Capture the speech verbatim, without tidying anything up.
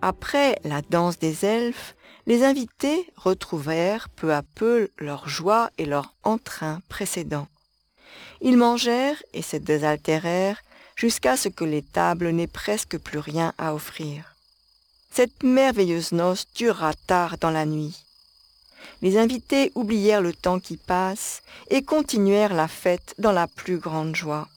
Après la danse des elfes, les invités retrouvèrent peu à peu leur joie et leur entrain précédents. Ils mangèrent et se désaltérèrent jusqu'à ce que les tables n'aient presque plus rien à offrir. Cette merveilleuse noce dura tard dans la nuit. Les invités oublièrent le temps qui passe et continuèrent la fête dans la plus grande joie.